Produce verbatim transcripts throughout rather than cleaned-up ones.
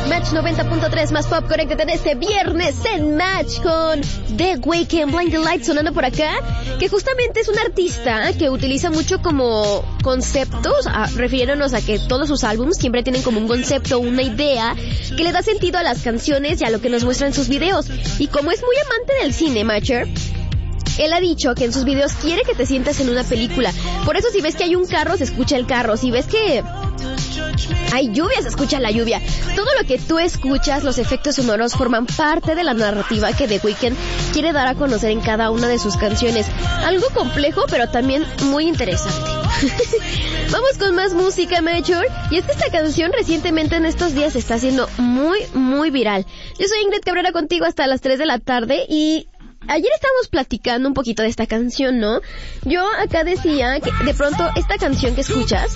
Match noventa punto tres más pop, conéctate en este viernes en Match con The Weeknd, Blinding Lights sonando por acá, que justamente es un artista que utiliza mucho como conceptos, a, refiriéndonos a que todos sus álbumes siempre tienen como un concepto, una idea que le da sentido a las canciones y a lo que nos muestran sus videos. Y como es muy amante del cine, Matcher, él ha dicho que en sus videos quiere que te sientas en una película. Por eso si ves que hay un carro, se escucha el carro. Si ves que hay lluvia, se escucha la lluvia. Todo lo que tú escuchas, los efectos sonoros, forman parte de la narrativa que The Weeknd quiere dar a conocer en cada una de sus canciones. Algo complejo, pero también muy interesante. Vamos con más música, Major. Y es que esta canción recientemente en estos días está siendo muy, muy viral. Yo soy Ingrid Cabrera contigo hasta las tres de la tarde y ayer estábamos platicando un poquito de esta canción, ¿no? Yo acá decía que de pronto esta canción que escuchas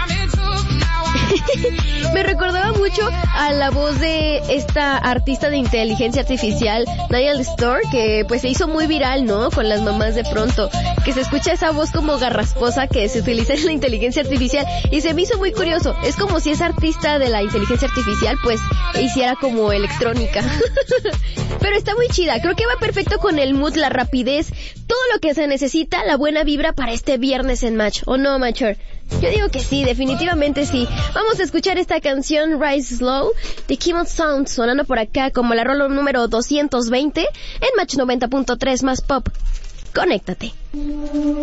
me recordaba mucho a la voz de esta artista de inteligencia artificial, Niall Storr, que pues se hizo muy viral, ¿no? Con las mamás de pronto, que se escucha esa voz como garrasposa que se utiliza en la inteligencia artificial y se me hizo muy curioso. Es como si esa artista de la inteligencia artificial pues hiciera como electrónica. Pero está muy chida, creo que va perfecto con el mood, la rapidez, todo lo que se necesita, la buena vibra para este viernes en Match, ¿o no, Matcher? Yo digo que sí, definitivamente sí. Vamos a escuchar esta canción Rise Slow de Kim Sound sonando por acá como la rola número doscientos veinte en Match noventa punto tres más pop. Conéctate.